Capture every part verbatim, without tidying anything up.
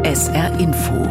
S R Info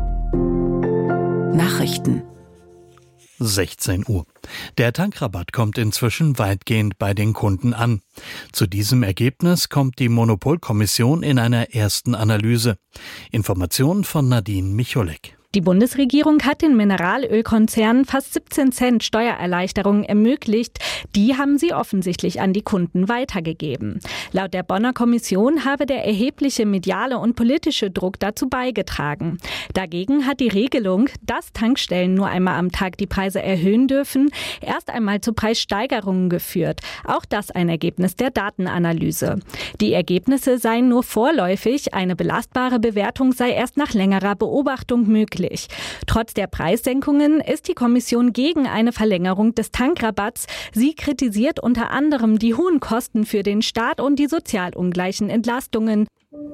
Nachrichten sechzehn Uhr. Der Tankrabatt kommt inzwischen weitgehend bei den Kunden an. Zu diesem Ergebnis kommt die Monopolkommission in einer ersten Analyse. Informationen von Nadine Micholek. Die Bundesregierung hat den Mineralölkonzernen fast siebzehn Cent Steuererleichterung ermöglicht. Die haben sie offensichtlich an die Kunden weitergegeben. Laut der Bonner Kommission habe der erhebliche mediale und politische Druck dazu beigetragen. Dagegen hat die Regelung, dass Tankstellen nur einmal am Tag die Preise erhöhen dürfen, erst einmal zu Preissteigerungen geführt. Auch das ein Ergebnis der Datenanalyse. Die Ergebnisse seien nur vorläufig, eine belastbare Bewertung sei erst nach längerer Beobachtung möglich. Trotz der Preissenkungen ist die Kommission gegen eine Verlängerung des Tankrabatts. Sie kritisiert unter anderem die hohen Kosten für den Staat und die sozial ungleichen Entlastungen.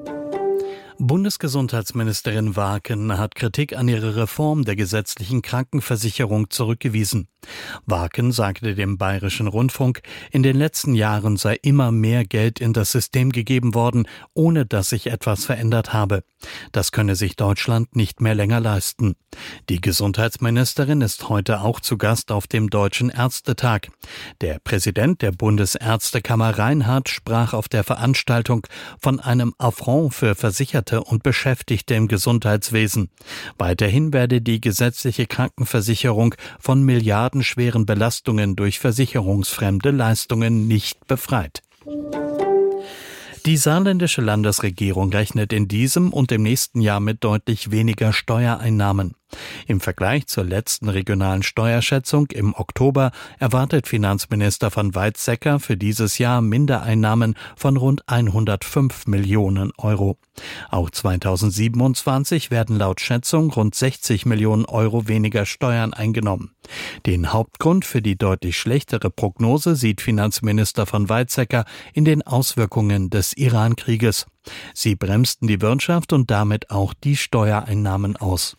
Bundesgesundheitsministerin Waaken hat Kritik an ihrer Reform der gesetzlichen Krankenversicherung zurückgewiesen. Waaken sagte dem Bayerischen Rundfunk, in den letzten Jahren sei immer mehr Geld in das System gegeben worden, ohne dass sich etwas verändert habe. Das könne sich Deutschland nicht mehr länger leisten. Die Gesundheitsministerin ist heute auch zu Gast auf dem Deutschen Ärztetag. Der Präsident der Bundesärztekammer Reinhardt sprach auf der Veranstaltung von einem Affront für Versicherte und Beschäftigte im Gesundheitswesen. Weiterhin werde die gesetzliche Krankenversicherung von milliardenschweren Belastungen durch versicherungsfremde Leistungen nicht befreit. Die saarländische Landesregierung rechnet in diesem und im nächsten Jahr mit deutlich weniger Steuereinnahmen. Im Vergleich zur letzten regionalen Steuerschätzung im Oktober erwartet Finanzminister von Weizsäcker für dieses Jahr Mindereinnahmen von rund hundertfünf Millionen Euro. Auch zweitausendsiebenundzwanzig werden laut Schätzung rund sechzig Millionen Euro weniger Steuern eingenommen. Den Hauptgrund für die deutlich schlechtere Prognose sieht Finanzminister von Weizsäcker in den Auswirkungen des Iran-Krieges. Sie bremsten die Wirtschaft und damit auch die Steuereinnahmen aus.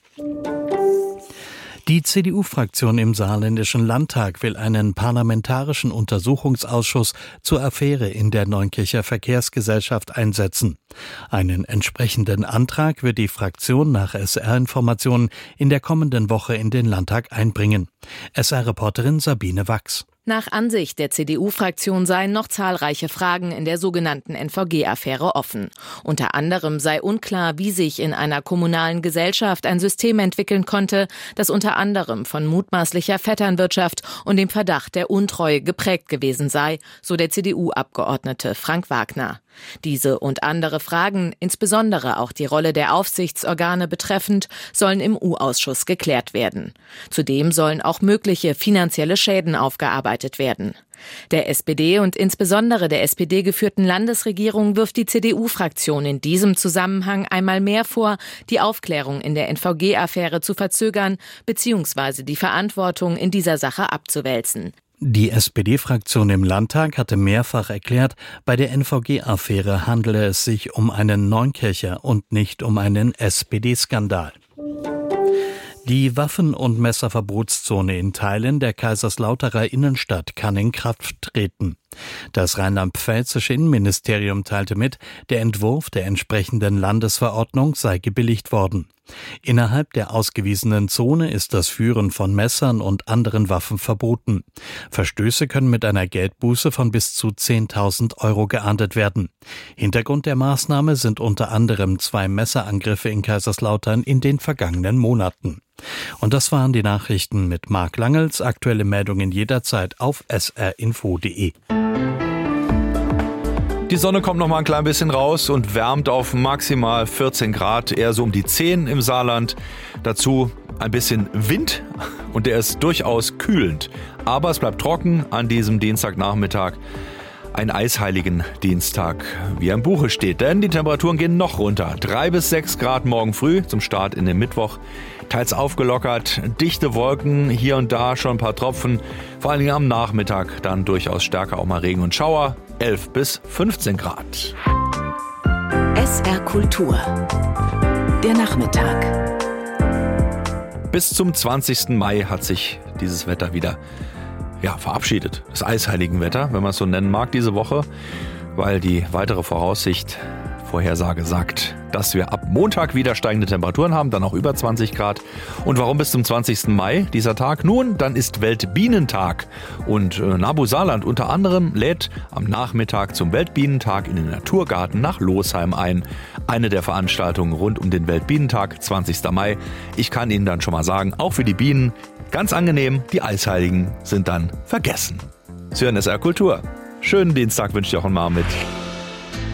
Die C D U-Fraktion im Saarländischen Landtag will einen parlamentarischen Untersuchungsausschuss zur Affäre in der Neunkircher Verkehrsgesellschaft einsetzen. Einen entsprechenden Antrag wird die Fraktion nach S R-Informationen in der kommenden Woche in den Landtag einbringen. S R-Reporterin Sabine Wachs. Nach Ansicht der C D U-Fraktion seien noch zahlreiche Fragen in der sogenannten N V G-Affäre offen. Unter anderem sei unklar, wie sich in einer kommunalen Gesellschaft ein System entwickeln konnte, das unter anderem von mutmaßlicher Vetternwirtschaft und dem Verdacht der Untreue geprägt gewesen sei, so der C D U-Abgeordnete Frank Wagner. Diese und andere Fragen, insbesondere auch die Rolle der Aufsichtsorgane betreffend, sollen im U-Ausschuss geklärt werden. Zudem sollen auch mögliche finanzielle Schäden aufgearbeitet werden. Der S P D und insbesondere der S P D-geführten Landesregierung wirft die C D U-Fraktion in diesem Zusammenhang einmal mehr vor, die Aufklärung in der N V G-Affäre zu verzögern bzw. die Verantwortung in dieser Sache abzuwälzen. Die S P D-Fraktion im Landtag hatte mehrfach erklärt, bei der N V G-Affäre handele es sich um einen Neunkircher und nicht um einen S P D-Skandal. Die Waffen- und Messerverbotszone in Teilen der Kaiserslauterer Innenstadt kann in Kraft treten. Das rheinland-pfälzische Innenministerium teilte mit, der Entwurf der entsprechenden Landesverordnung sei gebilligt worden. Innerhalb der ausgewiesenen Zone ist das Führen von Messern und anderen Waffen verboten. Verstöße können mit einer Geldbuße von bis zu zehntausend Euro geahndet werden. Hintergrund der Maßnahme sind unter anderem zwei Messerangriffe in Kaiserslautern in den vergangenen Monaten. Und das waren die Nachrichten mit Marc Langels. Aktuelle Meldungen jederzeit auf s r info punkt d e. Die Sonne kommt noch mal ein klein bisschen raus und wärmt auf maximal vierzehn Grad, eher so um die zehn im Saarland. Dazu ein bisschen Wind und der ist durchaus kühlend. Aber es bleibt trocken an diesem Dienstagnachmittag. Ein eisheiligen Dienstag, wie er im Buche steht. Denn die Temperaturen gehen noch runter. Drei bis sechs Grad morgen früh zum Start in den Mittwoch. Teils aufgelockert, dichte Wolken, hier und da schon ein paar Tropfen. Vor allen Dingen am Nachmittag dann durchaus stärker auch mal Regen und Schauer. elf bis fünfzehn Grad. S R Kultur. Der Nachmittag. Bis zum zwanzigsten Mai hat sich dieses Wetter wieder ja, verabschiedet. Das eisheiligen Wetter, wenn man es so nennen mag, diese Woche. Weil die weitere Voraussicht, Vorhersage sagt, dass wir ab Montag wieder steigende Temperaturen haben, dann auch über zwanzig Grad. Und warum bis zum zwanzigsten Mai dieser Tag? Nun, dann ist Weltbienentag. Und äh, Nabu Saarland unter anderem lädt am Nachmittag zum Weltbienentag in den Naturgarten nach Losheim ein. Eine der Veranstaltungen rund um den Weltbienentag, zwanzigsten Mai. Ich kann Ihnen dann schon mal sagen, auch für die Bienen ganz angenehm, die Eisheiligen sind dann vergessen. Sie hören S R Kultur. Schönen Dienstag wünscht Jochen Mar mit